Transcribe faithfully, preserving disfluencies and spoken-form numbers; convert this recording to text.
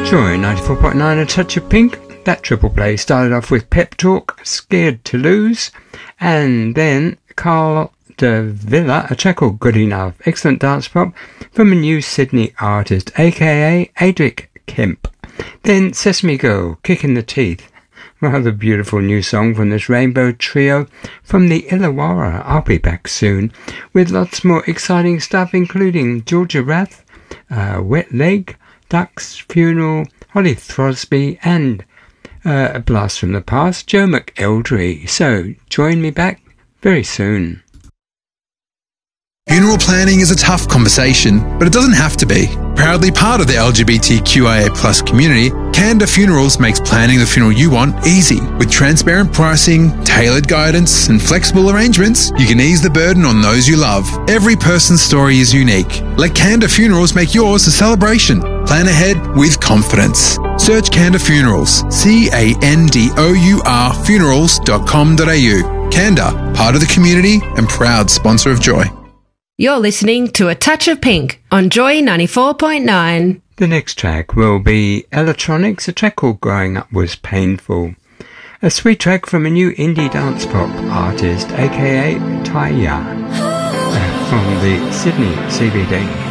Joy ninety-four point nine, A Touch of Pink. That triple play started off with Pep Talk, Scared to Lose, and then Carl de Villa, a track called Good Enough. Excellent dance pop from a new Sydney artist, aka Adric Kemp. Then Sesame Girl, Kick in the Teeth. Rather beautiful new song from this rainbow trio from the Illawarra. I'll be back soon with lots more exciting stuff, including Georgia Rath, uh, Wet Leg, Duck's Funeral, Holly Throsby, and uh, a blast from the past, Joe McElderry. So join me back very soon. Funeral planning is a tough conversation, but it doesn't have to be. Proudly part of the L G B T Q I A plus community, Canada Funerals makes planning the funeral you want easy. With transparent pricing, tailored guidance, and flexible arrangements, you can ease the burden on those you love. Every person's story is unique. Let Canada Funerals make yours a celebration. Plan ahead with confidence. Search Canada Funerals, C A N D O U R funerals dot com dot a u. Canada, part of the community and proud sponsor of Joy. You're listening to A Touch of Pink on Joy ninety-four point nine. The next track will be Electronics, a track called Growing Up Was Painful. A sweet track from a new indie dance pop artist, aka Taya, uh, from the Sydney C B D.